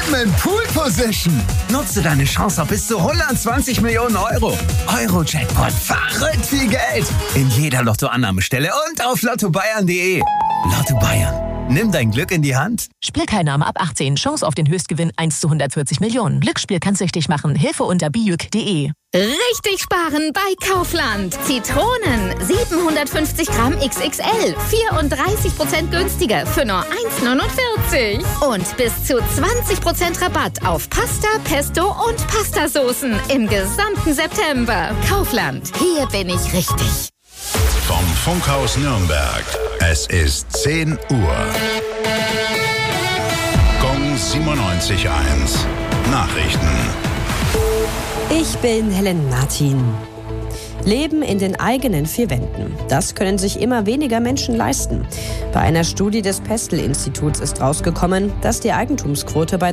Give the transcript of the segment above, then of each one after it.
Ultimate Pool Position. Nutze deine Chance auf bis zu 120 Millionen Euro. Euro-Jackpot, verrückt viel Geld. In jeder Lottoannahmestelle und auf lottobayern.de. Lotto Bayern. Nimm dein Glück in die Hand. Spielteilnahme ab 18. Chance auf den Höchstgewinn 1 zu 140 Millionen. Glücksspiel kann süchtig machen. Hilfe unter bijuk.de. Richtig sparen bei Kaufland. Zitronen 750 Gramm XXL. 34% günstiger für nur 1,49. Und bis zu 20% Rabatt auf Pasta, Pesto und Pastasoßen im gesamten September. Kaufland. Hier bin ich richtig. Vom Funkhaus Nürnberg. Es ist 10 Uhr. Gong 97.1. Nachrichten. Ich bin Helen Martin. Leben in den eigenen 4 Wänden. Das können sich immer weniger Menschen leisten. Bei einer Studie des Pestel-Instituts ist rausgekommen, dass die Eigentumsquote bei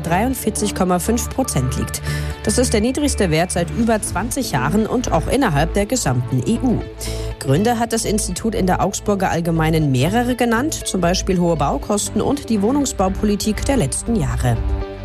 43,5% liegt. Das ist der niedrigste Wert seit über 20 Jahren und auch innerhalb der gesamten EU. Gründe hat das Institut in der Augsburger Allgemeinen mehrere genannt, zum Beispiel hohe Baukosten und die Wohnungsbaupolitik der letzten Jahre.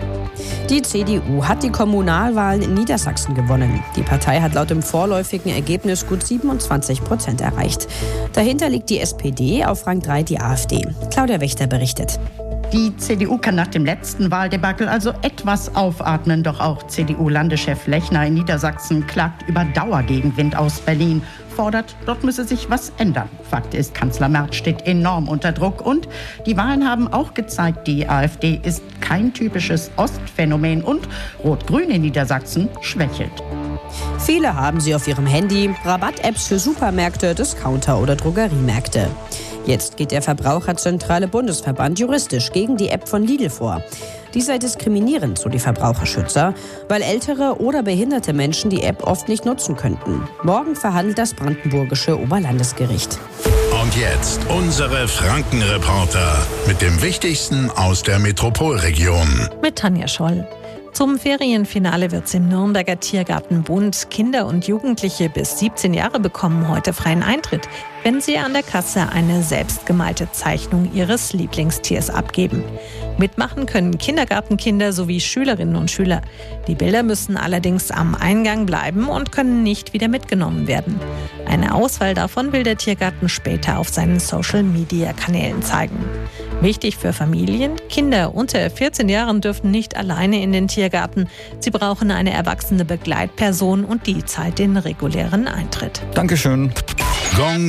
Die CDU hat die Kommunalwahlen in Niedersachsen gewonnen. Die Partei hat laut dem vorläufigen Ergebnis gut 27% erreicht. Dahinter liegt die SPD, auf Rang 3 die AfD. Claudia Wächter berichtet. Die CDU kann nach dem letzten Wahldebakel also etwas aufatmen. Doch auch CDU-Landeschef Lechner in Niedersachsen klagt über Dauergegenwind aus Berlin. Fordert, dort müsse sich was ändern. Fakt ist, Kanzler Merz steht enorm unter Druck. Und die Wahlen haben auch gezeigt, die AfD ist kein typisches Ostphänomen. Und Rot-Grün in Niedersachsen schwächelt. Viele haben sie auf ihrem Handy. Rabatt-Apps für Supermärkte, Discounter oder Drogeriemärkte. Jetzt geht der Verbraucherzentrale Bundesverband juristisch gegen die App von Lidl vor. Die sei diskriminierend, so die Verbraucherschützer, weil ältere oder behinderte Menschen die App oft nicht nutzen könnten. Morgen verhandelt das brandenburgische Oberlandesgericht. Und jetzt unsere Franken-Reporter mit dem Wichtigsten aus der Metropolregion. Mit Tanja Scholl. Zum Ferienfinale wird es im Nürnberger Tiergarten bunt. Kinder und Jugendliche bis 17 Jahre bekommen heute freien Eintritt, wenn sie an der Kasse eine selbstgemalte Zeichnung ihres Lieblingstiers abgeben. Mitmachen können Kindergartenkinder sowie Schülerinnen und Schüler. Die Bilder müssen allerdings am Eingang bleiben und können nicht wieder mitgenommen werden. Eine Auswahl davon will der Tiergarten später auf seinen Social-Media-Kanälen zeigen. Wichtig für Familien: Kinder unter 14 Jahren dürfen nicht alleine in den Tiergarten. Sie brauchen eine erwachsene Begleitperson und die zahlt den regulären Eintritt. Dankeschön. Gong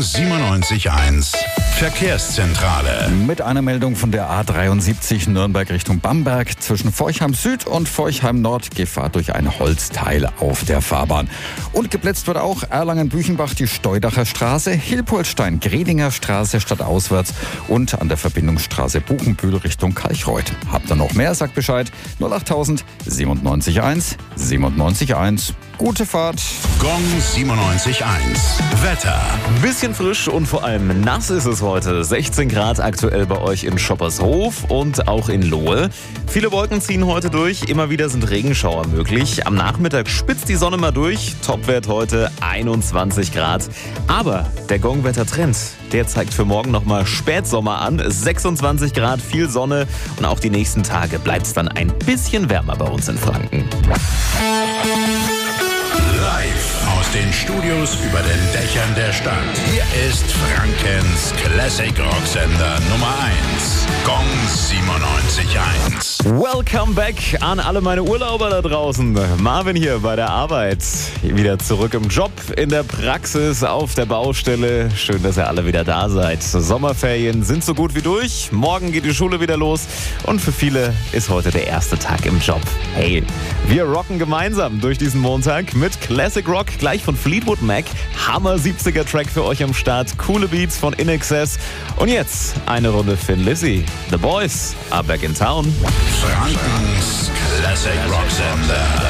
97.1. Verkehrszentrale. Mit einer Meldung von der A73 Nürnberg Richtung Bamberg. Zwischen Forchheim Süd und Forchheim Nord Gefahr durch ein Holzteil auf der Fahrbahn. Und geblitzt wird auch Erlangen-Büchenbach die Steudacher Straße, Hilpoltstein-Gredinger Straße stadtauswärts und an der Verbindungsstraße Buchenbühl Richtung Kalchreuth. Habt ihr noch mehr? Sagt Bescheid. 08000 97.1 97.1. Gute Fahrt. Gong 97.1. Wetter. Bisschen frisch und vor allem nass ist es heute. 16 Grad aktuell bei euch in Schoppershof und auch in Lohe. Viele Wolken ziehen heute durch. Immer wieder sind Regenschauer möglich. Am Nachmittag spitzt die Sonne mal durch. Topwert heute 21 Grad. Aber der Gong-Wetter-Trend, der zeigt für morgen nochmal Spätsommer an. 26 Grad, viel Sonne. Und auch die nächsten Tage bleibt es dann ein bisschen wärmer bei uns in Franken. Live aus den Studios über den Dächern der Stadt. Hier ist Frankens Classic Rocksender Nummer 1. Gong 97.1. Welcome back an alle meine Urlauber da draußen. Marvin hier bei der Arbeit. Wieder zurück im Job, in der Praxis, auf der Baustelle. Schön, dass ihr alle wieder da seid. Sommerferien sind so gut wie durch. Morgen geht die Schule wieder los. Und für viele ist heute der erste Tag im Job. Hey, wir rocken gemeinsam durch diesen Montag mit Classic Rock, gleich von Fleetwood Mac. Hammer 70er Track für euch am Start. Coole Beats von In Excess. Und jetzt eine Runde Thin Lizzy. The Boys are back in town. Frankens Classic Rocksender.